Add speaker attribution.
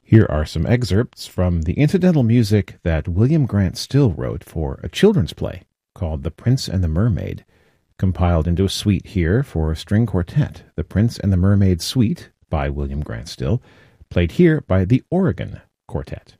Speaker 1: Here are some excerpts from the incidental music that William Grant Still wrote for a children's play called The Prince and the Mermaid, compiled into a suite here for a string quartet, The Prince and the Mermaid Suite by William Grant Still, played here by the Oregon Quartet.